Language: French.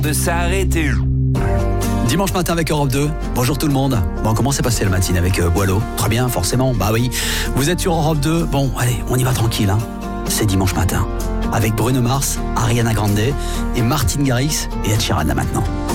de s'arrêter. Dimanche matin avec Europe 2. Bonjour tout le monde. Bon, comment s'est passé le matin avec Boileau? Très bien, forcément. Bah oui. Vous êtes sur Europe 2. Bon, allez, on y va tranquille. Hein. C'est dimanche matin. Avec Bruno Mars, Ariana Grande et Martin Garrix et Ed Sheeran là maintenant.